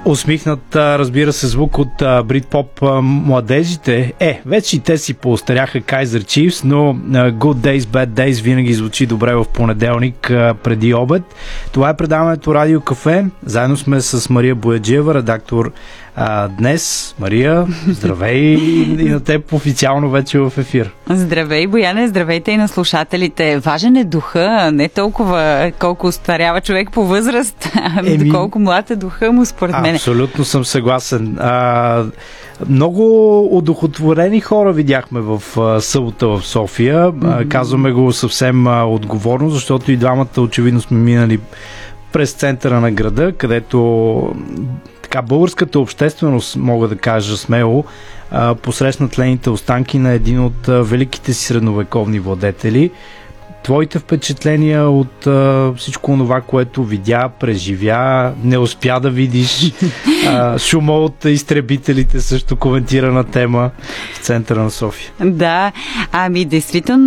усмихнат, разбира се, звук от брит-поп младежите. Вече и те си поостаряха Kaiser Chiefs, но Good Days, Bad Days винаги звучи добре в понеделник преди обед. Това е предаването Радио Кафе. Заедно сме с Мария Бояджиева, редактор днес. Мария, здравей и на теб официално вече в ефир. Здравей, Бояне, здравейте и на слушателите. Важен е духа, не толкова колко остарява човек по възраст, колко млад е духа му, според мен. Абсолютно съм съгласен. Много удохотворени хора видяхме в събота в София. Казваме го съвсем отговорно, защото и двамата очевидно сме минали през центъра на града, където така българската общественост, мога да кажа смело, посрещна тлените останки на един от великите си средновековни владетели. Твоите впечатления от всичко това, което видя, преживя, не успя да видиш, шума от изтребителите също коментирана тема в центъра на София. Да, действително